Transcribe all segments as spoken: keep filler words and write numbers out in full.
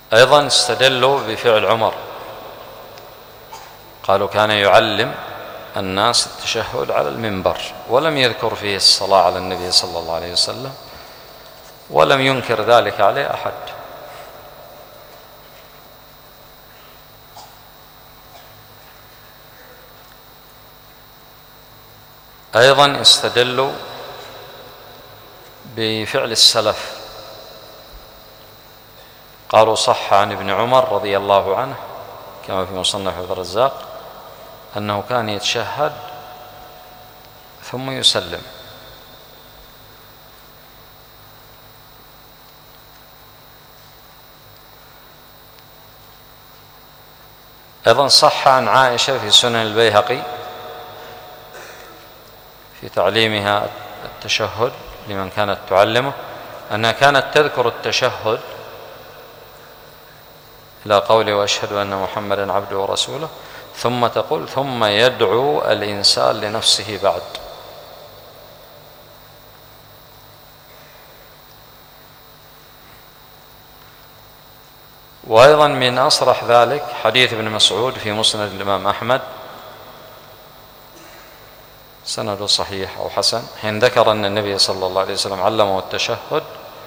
أيضا استدلوا بفعل عمر، قالوا كان يعلم الناس التشهد على المنبر، ولم يذكر فيه الصلاة على النبي صلى الله عليه وسلم، ولم ينكر ذلك عليه أحد. أيضا استدلوا بفعل السلف، قالوا صح عن ابن عمر رضي الله عنه كما في مصنف عبد الرزاق أنه كان يتشهد ثم يسلم. أيضا صح عن عائشة في سنن البيهقي في تعليمها التشهد لمن كانت تعلمه أنها كانت تذكر التشهد إلى قوله وأشهد أن محمدا عبده ورسوله، ثم تقول ثم يدعو الإنسان لنفسه بعد. وأيضا من أصرح ذلك حديث ابن مسعود في مسند الإمام أحمد سند صحيح أو حسن، حين ذكر أن النبي صلى الله عليه وسلم علمه التشهد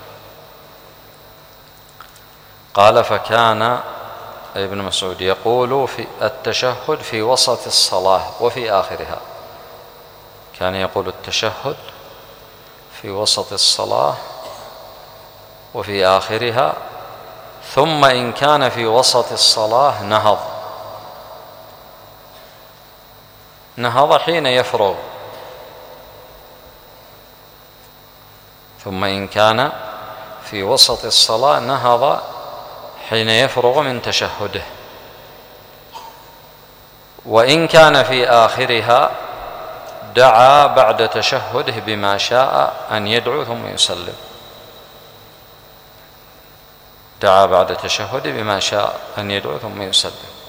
قال فكان ابن مسعود يقول في التشهد في وسط الصلاة وفي آخرها، كان يقول التشهد في وسط الصلاة وفي آخرها، ثم إن كان في وسط الصلاة نهض نهض حين يفرغ، ثم إن كان في وسط الصلاة نهض حين يفرغ من تشهده، وإن كان في آخرها دعا بعد تشهده بما شاء أن يدعو ثم يسلم، دعا بعد تشهده بما شاء أن يدعو ثم يسلم.